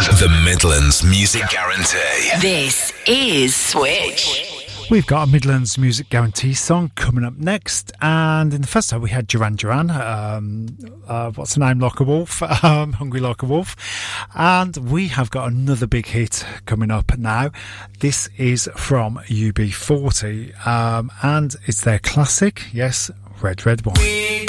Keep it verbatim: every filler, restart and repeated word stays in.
The Midlands Music Guarantee. This is Switch. We've got a Midlands Music Guarantee song coming up next, and in the first time we had Duran Duran, um, uh, what's the name, Like a Wolf, um, Hungry Like a Wolf, and we have got another big hit coming up now. This is from U B forty, um, and it's their classic, yes, Red Red Wine.